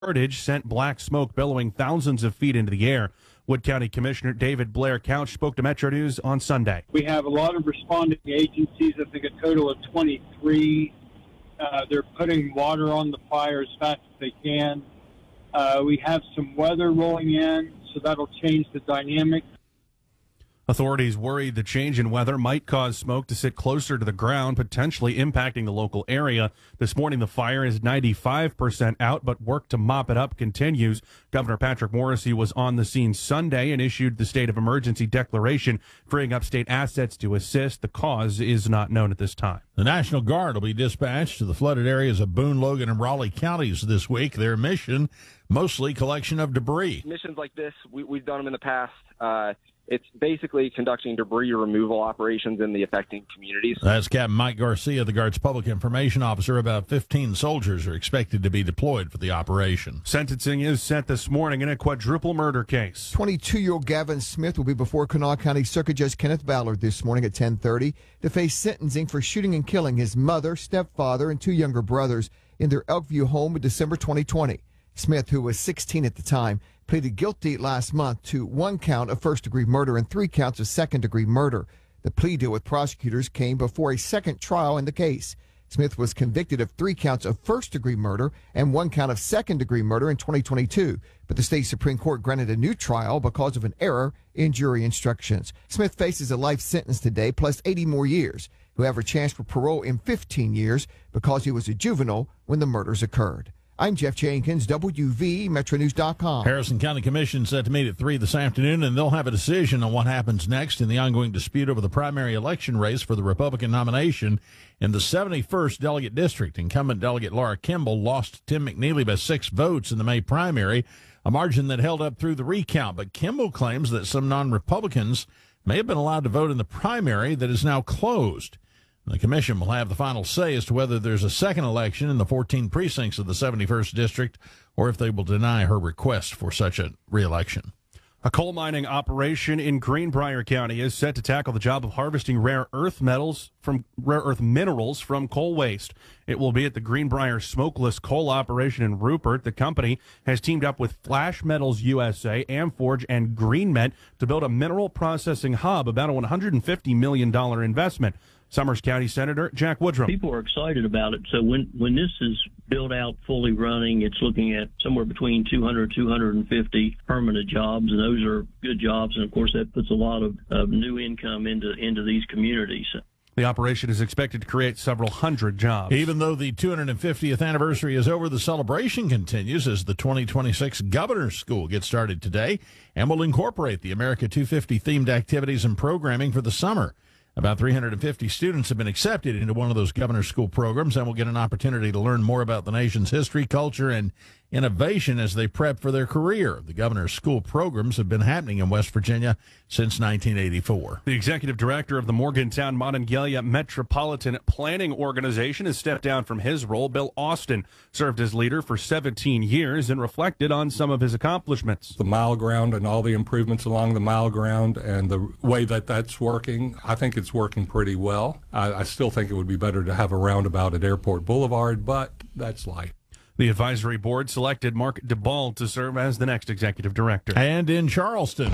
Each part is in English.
Heritage sent black smoke billowing thousands of feet into the air. Wood County Commissioner David Blair Couch spoke to Metro News on Sunday. We have a lot of responding agencies, I think a total of 23. They're putting water on the fire as fast as they can. We have some weather rolling in, so that'll change the dynamic. Authorities worried the change in weather might cause smoke to sit closer to the ground, potentially impacting the local area. This morning, the fire is 95% out, but work to mop it up continues. Governor Patrick Morrisey was on the scene Sunday and issued the state of emergency declaration, freeing up state assets to assist. The cause is not known at this time. The National Guard will be dispatched to the flooded areas of Boone, Logan, and Raleigh counties this week. Their mission, mostly collection of debris. Missions like this, we've done them in the past. It's basically conducting debris removal operations in the affecting communities. That's Captain Mike Garcia, the Guard's public information officer. About 15 soldiers are expected to be deployed for the operation. Sentencing is set this morning in a quadruple murder case. 22-year-old Gavin Smith will be before Kanawha County Circuit Judge Kenneth Ballard this morning at 10:30 to face sentencing for shooting and killing his mother, stepfather, and 2 younger brothers in their Elkview home in December 2020. Smith, who was 16 at the time, pleaded guilty last month to 1 count of first-degree murder and 3 counts of second-degree murder. The plea deal with prosecutors came before a second trial in the case. Smith was convicted of 3 counts of first-degree murder and 1 count of second-degree murder in 2022, but the state Supreme Court granted a new trial because of an error in jury instructions. Smith faces a life sentence today, plus 80 more years. He'll have a chance for parole in 15 years because he was a juvenile when the murders occurred. I'm Jeff Jenkins, WV, MetroNews.com. Harrison County Commission set to meet at 3 this afternoon, and they'll have a decision on what happens next in the ongoing dispute over the primary election race for the Republican nomination in the 71st Delegate District. Incumbent Delegate Laura Kimball lost Tim McNeely by 6 votes in the May primary, a margin that held up through the recount. But Kimball claims that some non-Republicans may have been allowed to vote in the primary that is now closed. The commission will have the final say as to whether there's a second election in the 14 precincts of the 71st District or if they will deny her request for such a re-election. A coal mining operation in Greenbrier County is set to tackle the job of harvesting rare earth minerals from coal waste. It will be at the Greenbrier Smokeless Coal operation in Rupert. The company has teamed up with Flash Metals USA, Amforge, and GreenMet to build a mineral processing hub, about a $150 million investment. Summers County Senator Jack Woodrum. People are excited about it. So when this is built out, fully running, it's looking at somewhere between 200, 250 permanent jobs, and those are good jobs. And, of course, that puts a lot of new income into these communities. The operation is expected to create several hundred jobs. Even though the 250th anniversary is over, the celebration continues as the 2026 Governor's School gets started today and will incorporate the America 250 themed activities and programming for the summer. About 350 students have been accepted into one of those Governor's School programs and will get an opportunity to learn more about the nation's history, culture, and innovation as they prep for their career. The Governor's School programs have been happening in West Virginia since 1984. The executive director of the Morgantown Monongalia Metropolitan Planning Organization has stepped down from his role. Bill Austin served as leader for 17 years and reflected on some of his accomplishments. The mile ground and all the improvements along the mile ground and the way that that's working, I think it's working pretty well. I still think it would be better to have a roundabout at Airport Boulevard, but that's life. The advisory board selected Mark DeBall to serve as the next executive director. And in Charleston,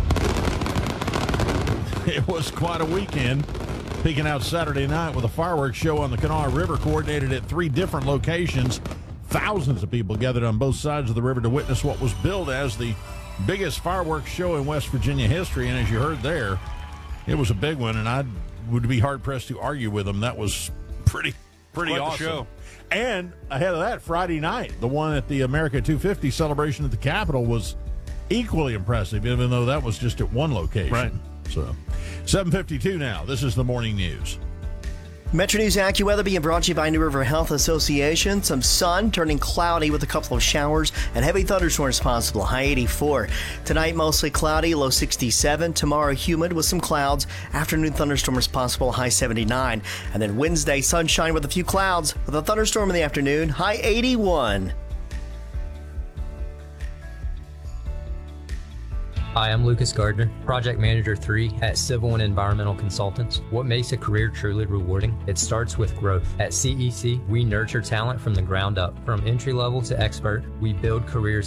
it was quite a weekend. Peaking out Saturday night with a fireworks show on the Kanawha River, coordinated at 3 different locations. Thousands of people gathered on both sides of the river to witness what was billed as the biggest fireworks show in West Virginia history. And as you heard there, it was a big one, and I would be hard-pressed to argue with them. That was pretty awesome. Show. And ahead of that, Friday night, the one at the America 250 celebration at the Capitol was equally impressive, even though that was just at one location. Right. So, 7:52 now. This is the morning news. Metro News AccuWeather being brought to you by New River Health Association. Some sun turning cloudy with a couple of showers and heavy thunderstorms possible. High 84. Tonight mostly cloudy, low 67. Tomorrow humid with some clouds. Afternoon thunderstorms possible. High 79. And then Wednesday sunshine with a few clouds with a thunderstorm in the afternoon. High 81. Hi, I'm Lucas Gardner, Project Manager 3 at Civil and Environmental Consultants. What makes a career truly rewarding? It starts with growth. At CEC, we nurture talent from the ground up. From entry level to expert, we build careers